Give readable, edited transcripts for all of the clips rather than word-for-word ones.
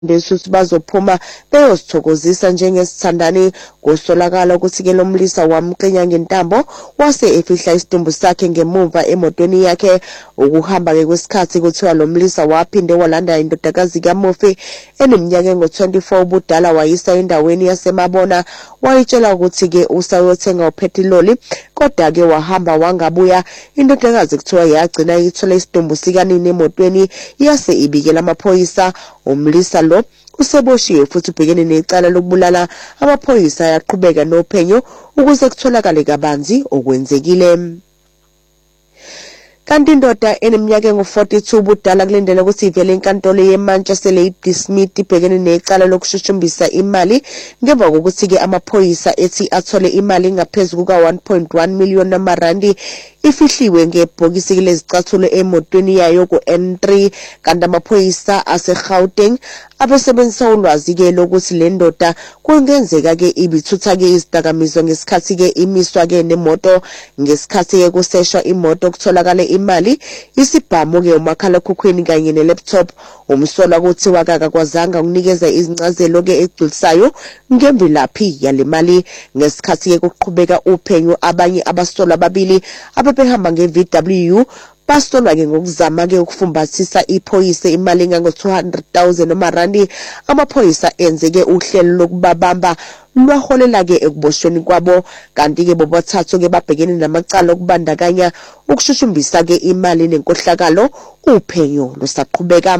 Besuthi bazophuma beyosithokozisa njengesithandani ngosolakala ukuthi ke lomlisa wamqinya ngentambo wase efihla isidumbu sakhe ngemuva emotweni yakhe ukuhamba ke kwesikhathi kuthiwa lomlisa waphinde walanda indodakazi kaMurphy eneminyaka ngo24 ubudala wayisa endaweni yaseMabona wayitshela ukuthi ke usayothenga upetroli kodwa ke wahamba wangabuya indodakazi kuthiwa yagcina ithola isidumbu sikanini emotweni yase ibikela amaphoyisa umlisa lo useboshiwe futhi ubhekene necala lokubulala amaphoyisa yaqhubeka nophenyo ukuze kutholakale kabanzi okwenzekile kanti indoda eneminyaka ngo42 ubudala kulendela ukuthi ivele enkantolo yeManchester Lady Smith ibhekene necala lokushushumbisa imali ngemva kokuthi ke amaphoyisa ethi athole imali ngaphezulu kuka 1.1 million amarandi ifihliwe ngebhokisi lezicathulo emotweni yayo ku N3 kanti amaphoyisa aseGauteng abesebenzisa ulwazi ke lokuthi le ndoda kungenzeka ke ibithutha ke izidakamizwa ngesikhathi ke imiswa ke nemoto ngesikhathi ke kuseshwa imoto kutholakala imali isibhamu ke umakhala ekhukhwini kanye nelaptop umsola ukuthi wakakakwazanga ukunikeza izincazelo ke egculisayo ngemvilaphi yale mali ngesikhathi ke kuqhubeka uphenyo abanye abasola ababili ababehamba ngeVW basolwa ke ngokuzama ke ukufumbathisa iphoyisa imali engango 200,000 amarandi amaphoyisa enzeke uhlelo lokubabamba lwaholela ke ekuboshweni kwabo kanti ke bobathathu ke babhekene namacala okubandakanya ukushushumbisa ke imali nenkohlakalo uphenyo losaqhubeka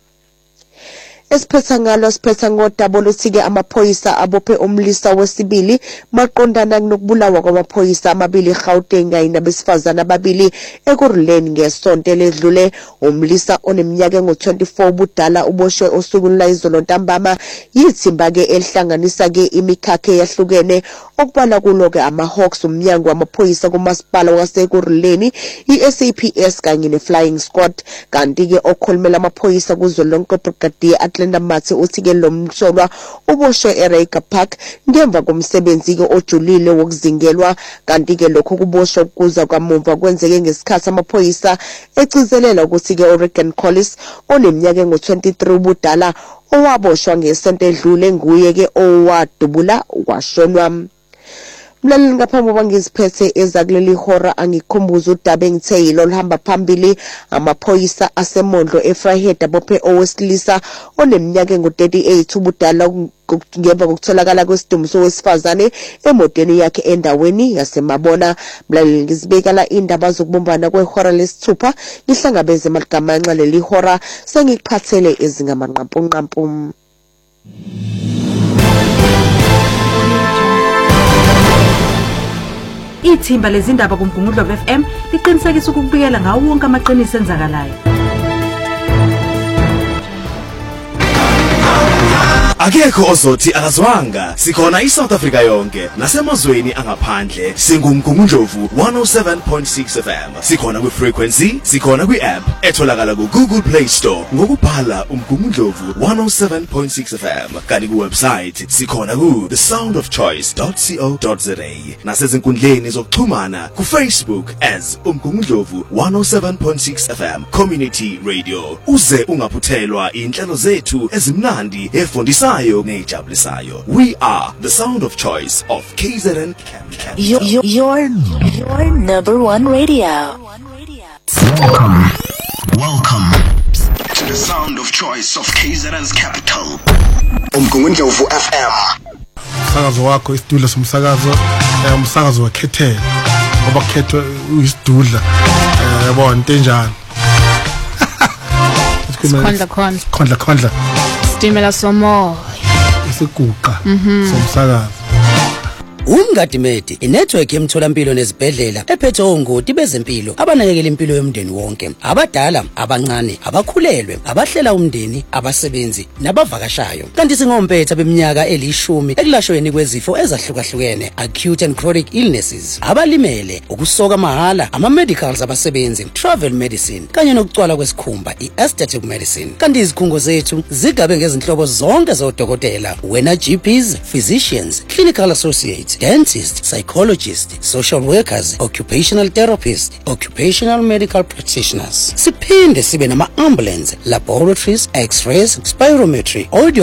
esiphetha ngodaba lokuthi ke amaphoyisa abophe umlisa wesibili maqondana nokubulawa kwamaphoyisa amabili eGauteng kanye nabesifazana ababili eKuruleni ngesonto ledlule umlisa oneminyaka ngo24 ubudala uboshwe osukwini la izolo ntambama yithimba ke elihlanganisa ke imikhakha eyahlukene okubala kulo ke amaHawks umnyango wamaphoyisa kumasipala waseKuruleni iSAPS kanye neFlying Squad kanti ke okhulumela amaphoyisa kuzolonke brigadier Atlanta Mathe uthi ke lomsolwa uboshwe eReiger Park ngemva komsebenzi ke ojulile wokuzingelwa kanti ke lokho kuboshwa kuza kamuva kwenzeke ngesikhathi amaphoyisa ecizelela ukuthi ke Oregon Collis oneminyaka ngo23 ubudala owaboshwa ngesonto edlule nguye ke owadubula washonwa mlaleli ngaphambi bangiziphethe ezakuleli hora angikhumbuza udaba engitheyilo lihamba phambili amaphoyisa asemondlo eFryhead abophe owesilisa oneminyaka ngo38 ubudala ngemva kokutholakala kwesidumbu sowesifazane emotweni yakhe endaweni yaseMabona mlaleli ngizibekala indaba zokubumbana kwehora lesithupha ngihlangabeze maligamanxa leli hora sengikuphathele ezingamanqampunqampu Ithimba lezindaba kuMgungundlovu FM liqinisekisa ukubikela ngawo wonke amaqiniso enzakalayo. Akekho ozothi akazwanga sikhona iSouth Africa yonke nasemazweni angaphandle singumgungundlovu 107.6 FM sikhona kwi-frequency sikhona kwi-app etholakala ku-Google Play Store ngokubhala umgungundlovu 107.6 FM kanti ku-website sikhona ku thesoundofchoice.co.za nasezinkundleni zokuxhumana ku-Facebook as umgungundlovu 107.6 FM Community Radio uze ungaphuthelwa inhlelo zethu ezimnandi efundisa nejabulisayo. We are the sound of choice of KZN Capital. Your number one radio. Welcome to the sound of choice of KZN's capital. Umgungundlovu FM. Umsakazo wakho isidudla somsakazo umsakazo wakhethela ngoba kukhethwe isidudla yabona into enjani. Khondla Stimela somoya isiguqa somsakazo Umngadimedi inetwork yemtholampilo nezibhedlela ephethe ongoti bezempilo abanakekela impilo yomndeni wonke abadala abancane abakhulelwe abahlela umndeni abasebenzi nabavakashayo kanti singompetha beminyaka elishumi ekulashweni kwezifo ezahlukahlukene acute and chronic illnesses abalimele ukusoka mahala ama medicals abasebenzi travel medicine kanye nokucwala kwesikhumba aesthetic medicine kanti izikhungo zethu zigabe ngezinhlobo zonke zodokotela wena GPs physicians clinical associates pharmacists, dentists, psychologists, social workers, occupational therapists, occupational medical practitioners. Siphinde sibe nama-ambulance, laboratories, x-rays, spirometry, audio